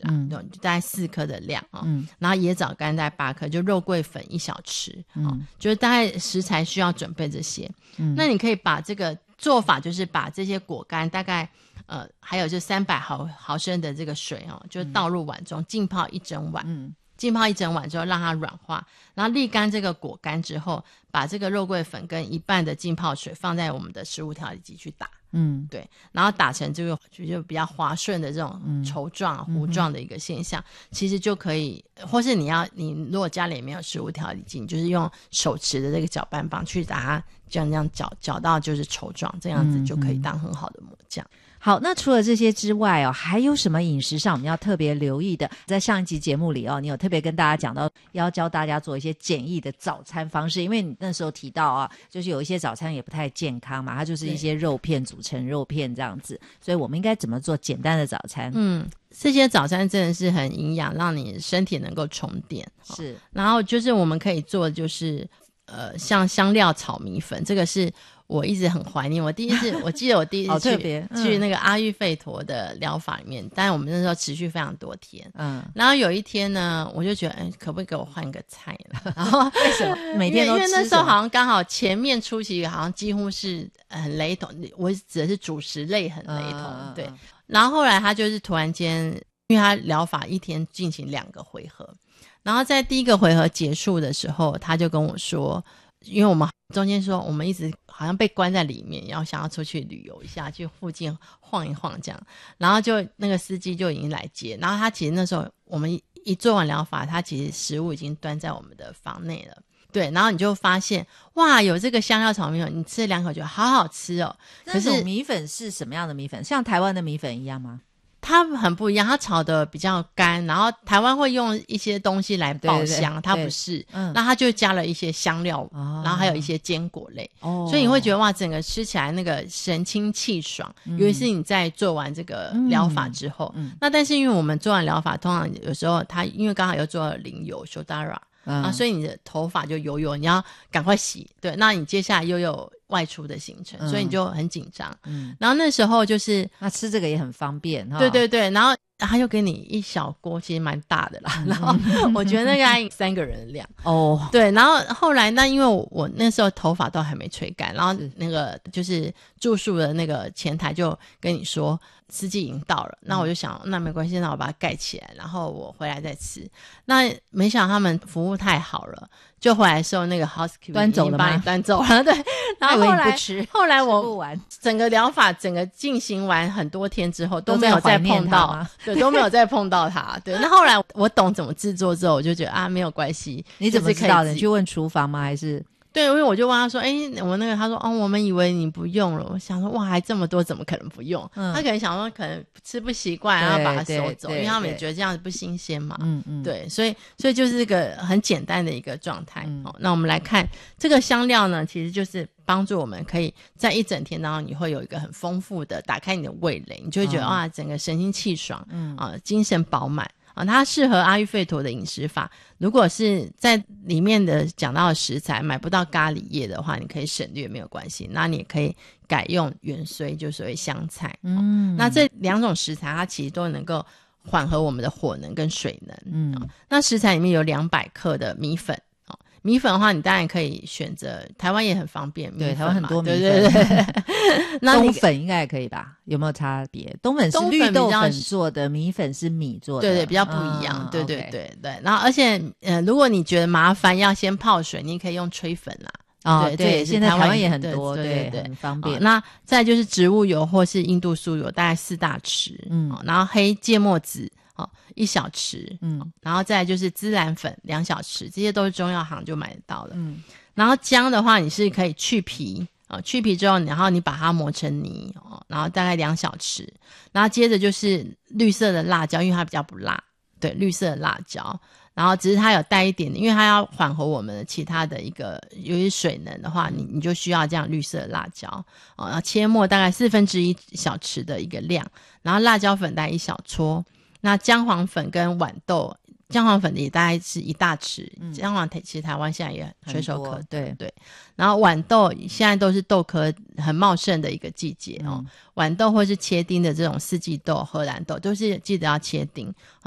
就大概4颗的量然后椰枣干大概8颗，就肉桂粉1小匙就是大概食材需要准备这些那你可以把这个做法就是把这些果干大概还有就300毫升的这个水就倒入碗中浸泡1整晚浸泡1整晚之后让它软化，然后沥干这个果干之后，把这个肉桂粉跟一半的浸泡水放在我们的食物调理机去打对，然后打成这个就比较滑顺的这种稠状糊状的一个现象其实就可以，或是你如果家里没有食物调理机，你就是用手持的这个搅拌棒去把它这样搅到就是稠状，这样子就可以当很好的抹酱好，那除了这些之外还有什么饮食上我们要特别留意的？在上一集节目里你有特别跟大家讲到要教大家做一些简易的早餐方式，因为你那时候提到就是有一些早餐也不太健康嘛，它就是一些肉片组成肉片这样子，所以我们应该怎么做简单的早餐？ 这些早餐真的是很营养，让你身体能够充电是， 然后就是我们可以做的就是像香料炒米粉，这个是我一直很怀念。我记得我第一次去那个阿育吠陀的疗法里面，但是我们那时候持续非常多天然后有一天呢我就觉得可不可以给我换个菜了然后为什么每天都吃什么？ 因为那时候好像刚好前面初期好像几乎是很雷同，我指的是主食类很雷同对，然后后来他就是突然间，因为他疗法一天进行2个回合，然后在第1个回合结束的时候他就跟我说，因为我们中间说我们一直好像被关在里面，然后想要出去旅游一下，去附近晃一晃这样，然后就那个司机就已经来接，然后他其实那时候我们一做完疗法，他其实食物已经端在我们的房内了对，然后你就发现哇有这个香料炒米粉，你吃了2口觉得好好吃可是米粉是什么样的米粉？像台湾的米粉一样吗？ 它很不一样，它炒的比较干，然后台湾会用一些东西来爆香，对对对，它不是那它就加了一些香料然后还有一些坚果类所以你会觉得哇整个吃起来那个神清气爽尤其是你在做完这个疗法之后那但是因为我们做完疗法通常有时候它因为刚好又做了零油 Shodara所以你的头发就油油，你要赶快洗对，那你接下来又有外出的行程所以你就很紧张然后那时候就是那吃这个也很方便对对对，然后他又给你一小锅其实蛮大的啦然后我觉得那个大概3个人的量对，然后后来那因为我那时候头发都还没吹干，然后那个就是住宿的那个前台就跟你说司机已经到了那我就想那没关系，那我把它盖起来然后我回来再吃，那没想到他们服务太好了，就回来的时候那个 housekeeper 端走了吗？ 已经把你端走了对，然后后来我整个疗法整个进行完很多天之后都没有再碰到对，都没有再碰到它对，那后来我懂怎么制作之后我就觉得没有关系。 你怎么知道的？你去问厨房吗？还是对，因为我就问他说我那个他说我们以为你不用了，我想说哇还这么多怎么可能不用他可能想说可能吃不习惯然后把它收走，因为他们也觉得这样子不新鲜嘛对，所以就是一个很简单的一个状态那我们来看这个香料呢，其实就是帮助我们可以在一整天当中你会有一个很丰富的打开你的味蕾，你就会觉得哇整个神清气爽精神饱满它适合阿育吠陀的饮食法，如果是在里面的讲到的食材买不到咖喱叶的话你可以省略没有关系，那你也可以改用芫荽就所谓香菜那这2种食材它其实都能够缓和我们的火能跟水能那食材里面有200克的米粉米粉的话你当然可以选择台湾也很方便对， 台湾很多米粉对对对那冬粉应该也可以吧？有没有差别？冬粉是绿豆粉做的，米粉是米做的， 对对比较不一样对对对对，然后而且如果你觉得麻烦要先泡水你可以用吹粉啦对，这也是台湾也很多对很方便那再就是植物油或是印度酥油大概4大匙然后黑芥末籽1小匙然后再来就是孜然粉2小匙，这些都是中药行就买得到的然后姜的话你是可以去皮去皮之后然后你把它磨成泥然后大概2小匙，然后接着就是绿色的辣椒，因为它比较不辣对，绿色的辣椒，然后只是它有带一点，因为它要缓和我们的其他的一个由于水能的话你就需要这样绿色的辣椒然后切末大概1/4小匙的一个量，然后辣椒粉大概1小撮，那姜黄粉跟豌豆，姜黄粉也大概是1大匙姜黄其实台湾现在也垂手可得对，然后豌豆现在都是豆科很茂盛的一个季节豌豆或是切丁的这种四季豆荷兰豆都是记得要切丁